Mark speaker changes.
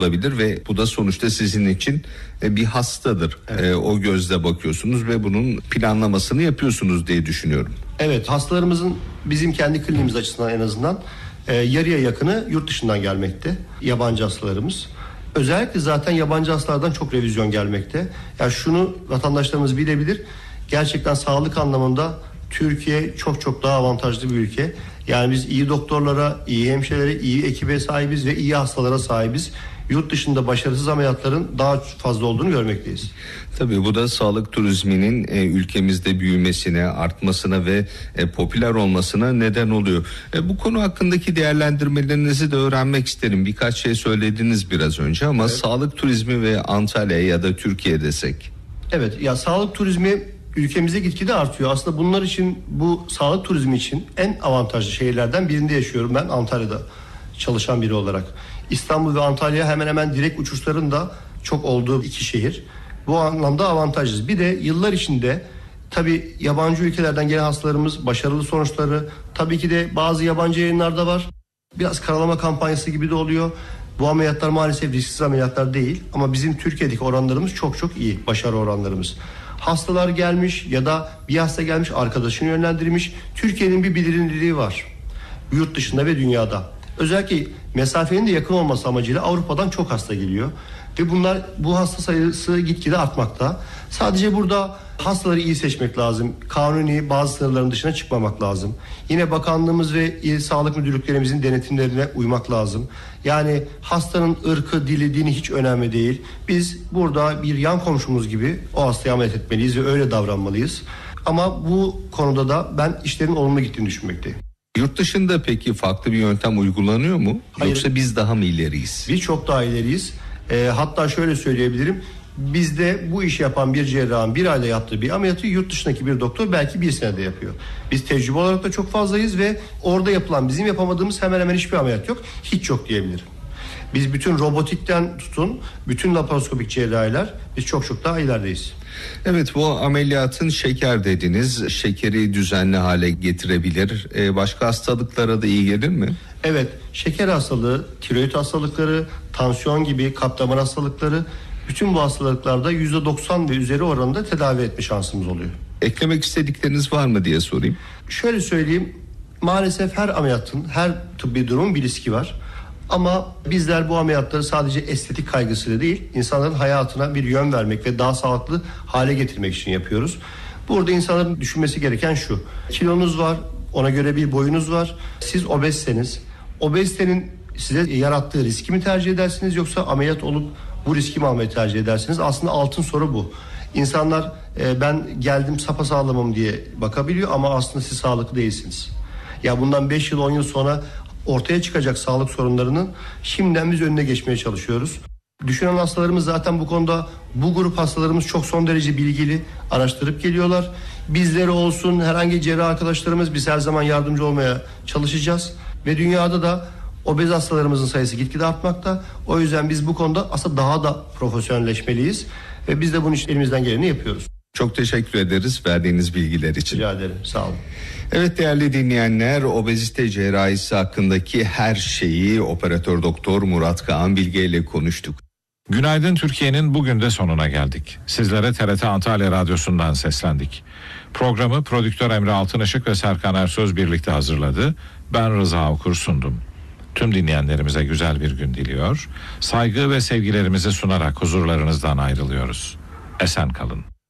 Speaker 1: olabilir ve bu da sonuçta sizin için bir hastadır.
Speaker 2: Evet.
Speaker 1: O gözle bakıyorsunuz ve bunun planlamasını yapıyorsunuz diye düşünüyorum.
Speaker 2: Evet, hastalarımızın bizim kendi kliniğimiz açısından en azından yarıya yakını yurt dışından gelmekte yabancı hastalarımız. Özellikle zaten yabancı hastalardan çok revizyon gelmekte. Yani şunu vatandaşlarımız bilebilir. Gerçekten sağlık anlamında Türkiye çok çok daha avantajlı bir ülke. Yani biz iyi doktorlara, iyi hemşirelere, iyi ekibe sahibiz ve iyi hastalara sahibiz. Yurt dışında başarısız ameliyatların daha fazla olduğunu görmekteyiz.
Speaker 1: Tabii bu da sağlık turizminin ülkemizde büyümesine, artmasına ve popüler olmasına neden oluyor. Bu konu hakkındaki değerlendirmelerinizi de öğrenmek isterim. Birkaç şey söylediniz biraz önce ama evet. Sağlık turizmi ve Antalya ya da Türkiye desek.
Speaker 2: Evet, ya sağlık turizmi ülkemizde gitgide artıyor. Aslında bunlar için, bu sağlık turizmi için en avantajlı şehirlerden birinde yaşıyorum ben, Antalya'da çalışan biri olarak. İstanbul ve Antalya hemen hemen direkt uçuşların da çok olduğu iki şehir. Bu anlamda avantajlıyız. Bir de yıllar içinde tabii yabancı ülkelerden gelen hastalarımız başarılı sonuçları, tabii ki de bazı yabancı yayınlarda var. Biraz karalama kampanyası gibi de oluyor. Bu ameliyatlar maalesef risksiz ameliyatlar değil ama bizim Türkiye'deki oranlarımız çok çok iyi, başarı oranlarımız. Hastalar gelmiş ya da bir hasta gelmiş, arkadaşını yönlendirmiş. Türkiye'nin bir bilinirliği var yurt dışında ve dünyada. Özellikle mesafenin de yakın olması amacıyla Avrupa'dan çok hasta geliyor. Ve bu hasta sayısı gitgide artmakta. Sadece burada hastaları iyi seçmek lazım. Kanuni bazı sınırların dışına çıkmamak lazım. Yine bakanlığımız ve il sağlık müdürlüklerimizin denetimlerine uymak lazım. Yani hastanın ırkı, dili, dini hiç önemli değil. Biz burada bir yan komşumuz gibi o hastayı ameliyat etmeliyiz ve öyle davranmalıyız. Ama bu konuda da ben işlerin olumlu gittiğini düşünmekteyim.
Speaker 1: Yurt dışında peki farklı bir yöntem uygulanıyor mu?
Speaker 2: Hayır.
Speaker 1: Yoksa biz daha mı ileriyiz?
Speaker 2: Biz çok daha ileriyiz. Hatta şöyle söyleyebilirim. Bizde bu işi yapan bir cerrahın bir ayda yaptığı bir ameliyatı yurt dışındaki bir doktor belki bir senede yapıyor. Biz tecrübe olarak da çok fazlayız ve orada yapılan bizim yapamadığımız hemen hemen hiçbir ameliyat yok. Hiç yok diyebilirim. Biz bütün robotikten tutun, bütün laparoskopik cerrahiler biz çok çok daha ilerideyiz.
Speaker 1: Evet, bu ameliyatın şeker dediniz. Şekeri düzenli hale getirebilir. Başka hastalıklara da iyi gelir mi?
Speaker 2: Evet, şeker hastalığı, tiroid hastalıkları, tansiyon gibi kalp damar hastalıkları, bütün bu hastalıklarda %90 ve üzeri oranında tedavi etme şansımız oluyor.
Speaker 1: Eklemek istedikleriniz var mı diye sorayım.
Speaker 2: Şöyle söyleyeyim, maalesef her ameliyatın, her tıbbi durumun bir riski var. Ama bizler bu ameliyatları sadece estetik kaygısıyla değil, insanların hayatına bir yön vermek ve daha sağlıklı hale getirmek için yapıyoruz. Burada insanların düşünmesi gereken şu: kilonuz var, ona göre bir boyunuz var. Siz obezseniz, obezitenin size yarattığı riski mi tercih edersiniz, yoksa ameliyat olup bu riski mi almayı tercih edersiniz? Aslında altın soru bu. İnsanlar ben geldim sapasağlamım diye bakabiliyor ama aslında siz sağlıklı değilsiniz. Ya bundan 5 yıl 10 yıl sonra ortaya çıkacak sağlık sorunlarının şimdiden biz önüne geçmeye çalışıyoruz. Düşünen hastalarımız zaten bu konuda, bu grup hastalarımız çok son derece bilgili, araştırıp geliyorlar. Bizleri olsun, herhangi cerrah arkadaşlarımız, biz her zaman yardımcı olmaya çalışacağız. Ve dünyada da obez hastalarımızın sayısı gitgide artmakta. O yüzden biz bu konuda aslında daha da profesyonelleşmeliyiz. Ve biz de bunun için elimizden geleni yapıyoruz.
Speaker 1: Çok teşekkür ederiz verdiğiniz bilgiler için.
Speaker 2: Rica ederim, sağ olun.
Speaker 1: Evet değerli dinleyenler, obezite cerrahisi hakkındaki her şeyi operatör doktor Murat Kağan Bilge ile konuştuk.
Speaker 3: Günaydın Türkiye'nin bugün de sonuna geldik. Sizlere TRT Antalya Radyosu'ndan seslendik. Programı prodüktör Emre Altınışık ve Serkan Ersöz birlikte hazırladı. Ben Rıza Okur sundum. Tüm dinleyenlerimize güzel bir gün diliyor. Saygı ve sevgilerimizi sunarak huzurlarınızdan ayrılıyoruz. Esen kalın.